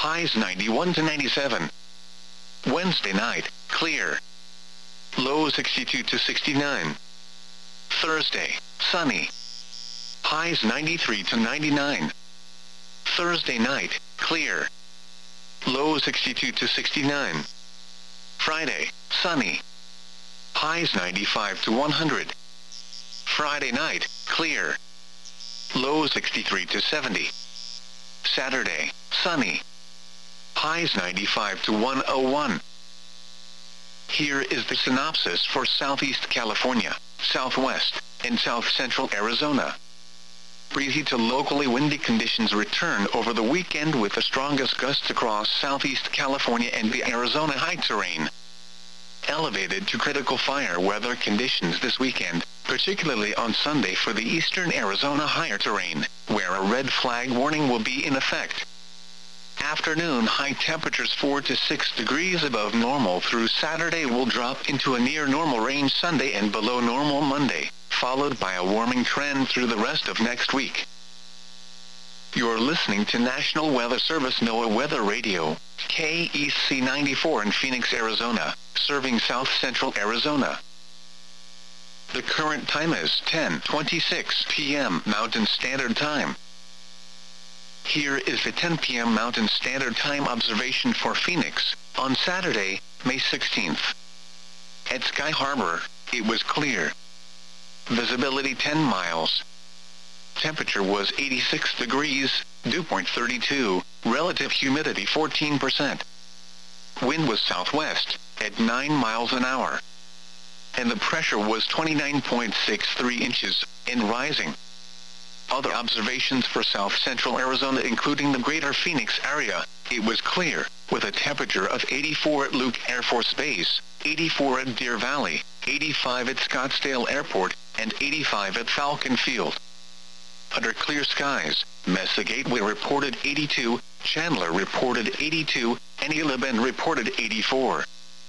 highs 91 to 97. Wednesday night, clear. Low 62 to 69. Thursday, sunny. Highs 93 to 99. Thursday night, clear. Low 62 to 69. Friday, sunny. Highs 95 to 100. Friday night, clear. Low 63 to 70. Saturday, sunny. Highs 95 to 101. Here is the synopsis for Southeast California, Southwest, and South Central Arizona. Breezy to locally windy conditions return over the weekend with the strongest gusts across Southeast California and the Arizona high terrain. Elevated to critical fire weather conditions this weekend, particularly on Sunday for the eastern Arizona higher terrain, where a red flag warning will be in effect. Afternoon high temperatures 4 to 6 degrees above normal through Saturday will drop into a near normal range Sunday and below normal Monday, followed by a warming trend through the rest of next week. You're listening to National Weather Service NOAA Weather Radio, KEC 94 in Phoenix, Arizona, serving South Central Arizona. The current time is 10:26 p.m. Mountain Standard Time. Here is the 10 p.m. Mountain Standard Time observation for Phoenix, on Saturday, May 16th. At Sky Harbor, it was clear. Visibility 10 miles. Temperature was 86 degrees, dew point 32, relative humidity 14%. Wind was southwest, at 9 miles an hour. And the pressure was 29.63 inches, and rising. Other observations for South Central Arizona including the greater Phoenix area, it was clear, with a temperature of 84 at Luke Air Force Base, 84 at Deer Valley, 85 at Scottsdale Airport, and 85 at Falcon Field. Under clear skies, Mesa Gateway reported 82, Chandler reported 82, and Eula Bend reported 84.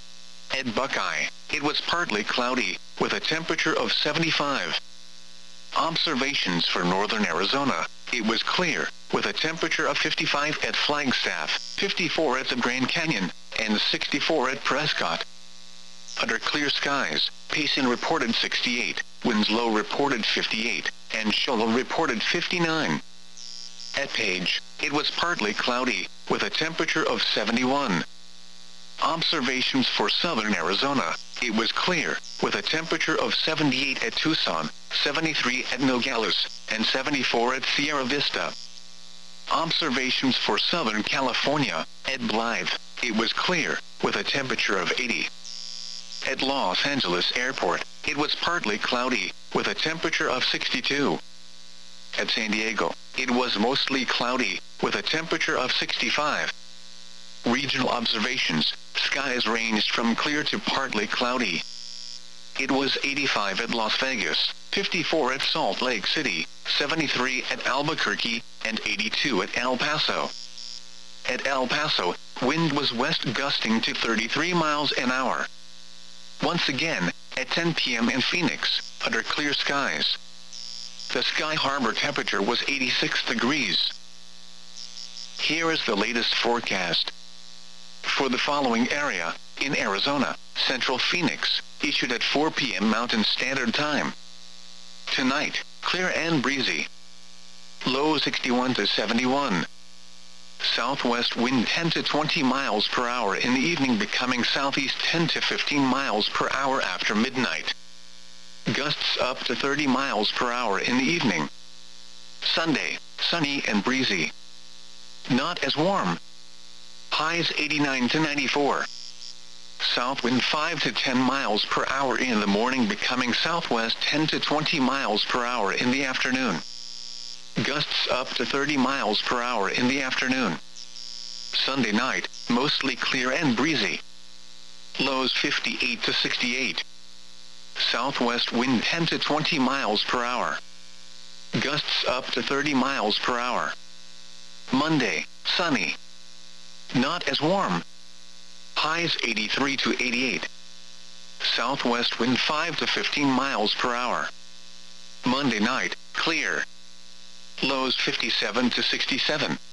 At Buckeye, it was partly cloudy, with a temperature of 75. Observations for northern Arizona, it was clear, with a temperature of 55 at Flagstaff, 54 at the Grand Canyon, and 64 at Prescott. Under clear skies, Payson reported 68, Winslow reported 58, and Shoal reported 59. At Page, it was partly cloudy, with a temperature of 71. Observations for southern Arizona, it was clear, with a temperature of 78 at Tucson, 73 at Nogales, and 74 at Sierra Vista. Observations for southern California, at Blythe, it was clear, with a temperature of 80. At Los Angeles Airport, it was partly cloudy, with a temperature of 62. At San Diego, it was mostly cloudy, with a temperature of 65. Regional observations, skies ranged from clear to partly cloudy. It was 85 at Las Vegas, 54 at Salt Lake City, 73 at Albuquerque, and 82 at El Paso. At El Paso, wind was west gusting to 33 miles an hour. Once again, at 10 p.m. in Phoenix, under clear skies. The Sky Harbor temperature was 86 degrees. Here is the latest forecast. For the following area, in Arizona, Central Phoenix, issued at 4 p.m. Mountain Standard Time. Tonight, clear and breezy. Low 61 to 71. Southwest wind 10 to 20 miles per hour in the evening, becoming southeast 10 to 15 miles per hour after midnight. Gusts up to 30 miles per hour in the evening. Sunday, sunny and breezy. Not as warm. Highs 89 to 94. South wind 5 to 10 miles per hour in the morning, becoming southwest 10 to 20 miles per hour in the afternoon. Gusts up to 30 miles per hour in the afternoon. Sunday night, mostly clear and breezy. Lows 58 to 68. Southwest wind 10 to 20 miles per hour. Gusts up to 30 miles per hour. Monday, sunny. Not as warm. Highs 83 to 88. Southwest wind 5 to 15 miles per hour. Monday night, clear. Lows 57 to 67.